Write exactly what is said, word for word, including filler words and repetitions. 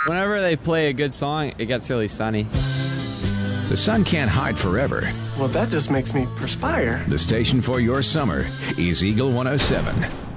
Whenever they play a good song, it gets really sunny. The sun can't hide forever. Well, that just makes me perspire. The station for your summer is Eagle one oh seven.